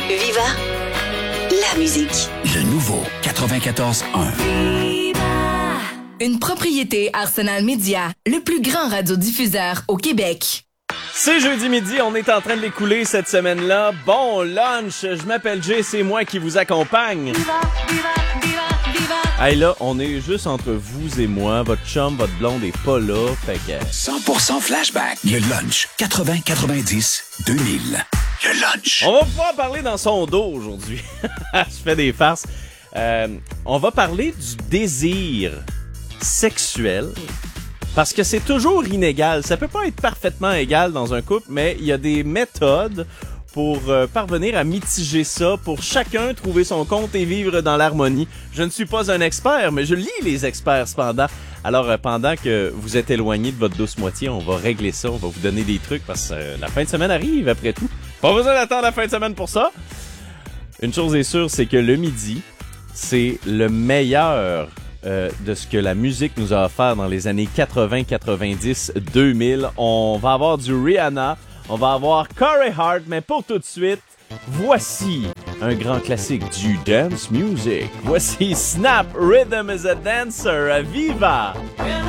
Viva la musique. Le nouveau 94.1. Une propriété Arsenal Media, le plus grand radiodiffuseur au Québec. C'est jeudi midi, on est en train de l'écouler cette semaine-là. Bon lunch, je m'appelle Jay, c'est moi qui vous accompagne. Viva, viva, viva, viva. Hey là, on est juste entre vous et moi. Votre chum, votre blonde est pas là, fait que... 100% flashback. Le lunch 80-90-2000. Le lunch. On va pouvoir parler dans son dos aujourd'hui. Je fais des farces. On va parler du désir sexuel. Parce que c'est toujours inégal. Ça peut pas être parfaitement égal dans un couple, mais il y a des méthodes pour parvenir à mitiger ça, pour chacun trouver son compte et vivre dans l'harmonie. Je ne suis pas un expert, mais je lis les experts cependant. Alors, pendant que vous êtes éloigné de votre douce moitié, on va régler ça, on va vous donner des trucs, parce que la fin de semaine arrive après tout. Pas besoin d'attendre la fin de semaine pour ça. Une chose est sûre, c'est que le midi, c'est le meilleur de ce que la musique nous a offert dans les années 80, 90, 2000. On va avoir du Rihanna, on va avoir Corey Hart, mais pour tout de suite, voici un grand classique du dance music. Voici Snap, Rhythm is a Dancer, à Viva!